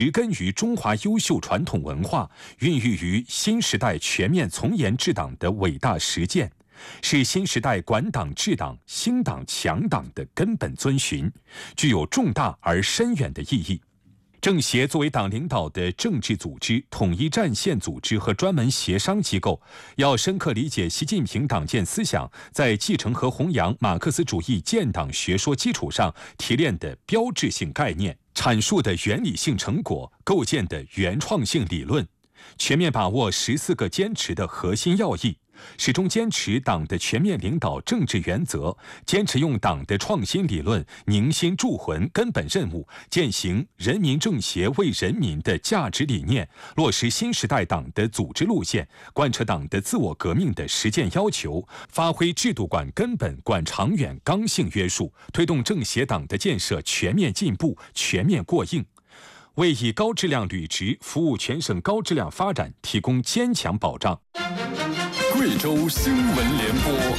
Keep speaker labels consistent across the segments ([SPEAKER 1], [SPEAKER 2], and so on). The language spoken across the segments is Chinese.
[SPEAKER 1] 植根于中华优秀传统文化，孕育于新时代全面从严治党的伟大实践，是新时代管党治党、兴党强党的根本遵循，具有重大而深远的意义。政协作为党领导的政治组织、统一战线组织和专门协商机构，要深刻理解习近平党建思想在继承和弘扬马克思主义建党学说基础上提炼的标志性概念、阐述的原理性成果、构建的原创性理论，全面把握14个坚持的核心要义，始终坚持党的全面领导政治原则，坚持用党的创新理论凝心铸魂根本任务，践行人民政协为人民的价值理念，落实新时代党的组织路线，贯彻党的自我革命的实践要求，发挥制度管根本、管长远刚性约束，推动政协党的建设全面进步、全面过硬，为以高质量履职服务全省高质量发展提供坚强保障。
[SPEAKER 2] 贵州新闻联播。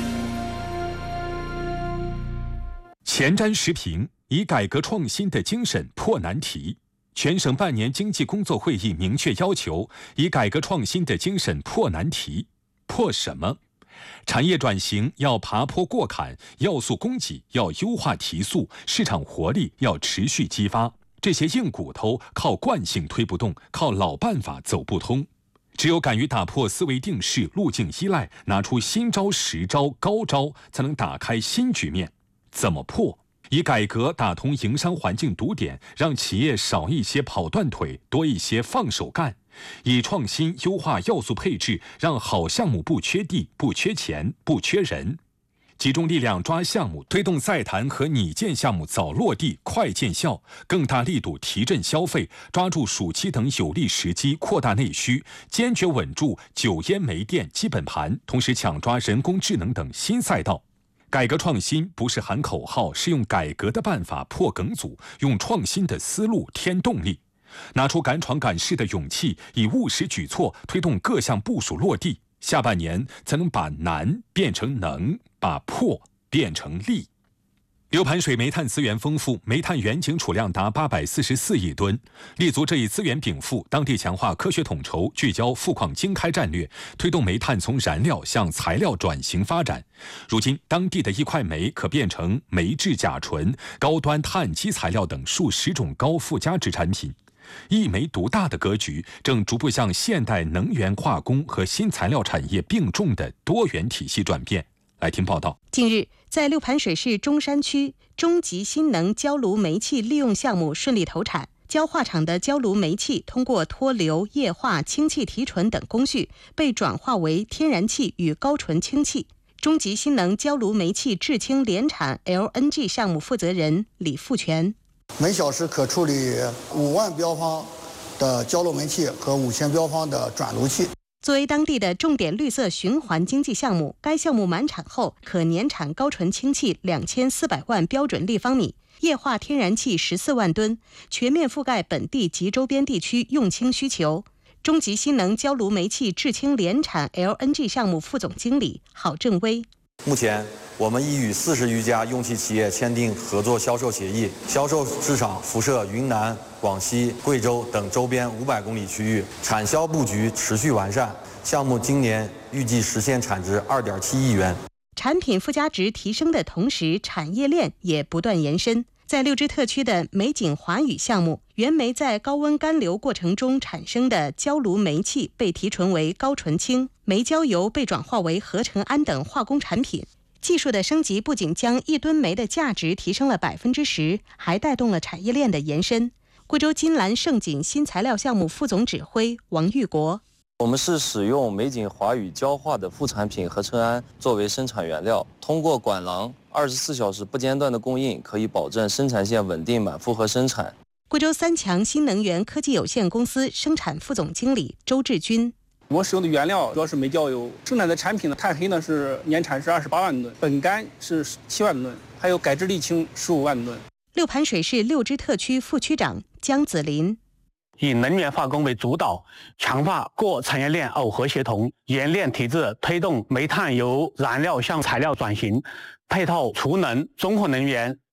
[SPEAKER 1] 前瞻时评：以改革创新的精神破难题。全省半年经济工作会议明确要求，以改革创新的精神破难题。破什么？产业转型要爬坡过坎，要素供给要优化提速，市场活力要持续激发。这些硬骨头靠惯性推不动，靠老办法走不通。只有敢于打破思维定势、路径依赖，拿出新招、实招、高招，才能打开新局面。怎么破？以改革打通营商环境堵点，让企业少一些跑断腿，多一些放手干；以创新优化要素配置，让好项目不缺地、不缺钱、不缺人。集中力量抓项目，推动再谈和拟建项目早落地、快见效，更大力度提振消费，抓住暑期等有利时机扩大内需，坚决稳住酒烟煤电基本盘，同时抢抓人工智能等新赛道。改革创新不是喊口号，是用改革的办法破梗阻，用创新的思路添动力，拿出敢闯敢试的勇气，以务实举措推动各项部署落地。下半年才能把难变成能，把破变成利。六盘水煤炭资源丰富，煤炭远景储量达844亿吨。立足这一资源禀赋，当地强化科学统筹，聚焦富矿精开战略，推动煤炭从燃料向材料转型发展。如今，当地的一块煤可变成煤制甲醇、高端碳基材料等数十种高附加值产品。一煤独大的格局正逐步向现代能源化工和新材料产业并重的多元体系转变。来听报道。
[SPEAKER 3] 近日，在六盘水市中山区中集新能焦炉煤气利用项目顺利投产，焦化厂的焦炉煤气通过脱硫、液化、氢气提纯等工序，被转化为天然气与高纯氢气。中集新能焦炉煤气制氢联产 LNG 项目负责人李富全。
[SPEAKER 4] 每小时可处理5万标方的焦炉煤气和5000标方的转炉气。
[SPEAKER 3] 作为当地的重点绿色循环经济项目，该项目满产后可年产高纯氢气2400万标准立方米，液化天然气14万吨，全面覆盖本地及周边地区用氢需求。中集新能焦炉煤气制氢联产 LNG 项目副总经理郝正威。
[SPEAKER 5] 目前，我们已与40余家用气企业签订合作销售协议，销售市场辐射云南、广西、贵州等周边500公里区域，产销布局持续完善。项目今年预计实现产值2.7亿元。
[SPEAKER 3] 产品附加值提升的同时，产业链也不断延伸。在六支特区的美景华宇项目，原煤在高温干流过程中产生的焦炉煤气被提纯为高纯氢，煤焦油被转化为合成氨等化工产品。技术的升级不仅将1吨煤的价值提升了10%，还带动了产业链的延伸。贵州金兰盛锦新材料项目副总指挥王玉国。
[SPEAKER 6] 我们是使用美景华宇焦化的副产品合成氨作为生产原料，通过管廊24小时不间断的供应，可以保证生产线稳定满负荷生产。
[SPEAKER 3] 贵州三强新能源科技有限公司生产副总经理周志军。
[SPEAKER 7] 我使用的原料主要是煤焦油，生产的产品呢，碳黑呢是年产是28万吨，苯苷是7万吨，还有钙质沥青15万吨。
[SPEAKER 3] 六盘水市六支特区副区长姜子林。
[SPEAKER 8] 以能源化工为主导，强化各产业链耦合协同，冶炼体制，推动煤炭由燃料向材料转型，配套储能、综合能源、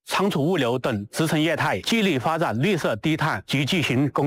[SPEAKER 8] 仓储物流等支撑业态，致力发展绿色低碳及巨型工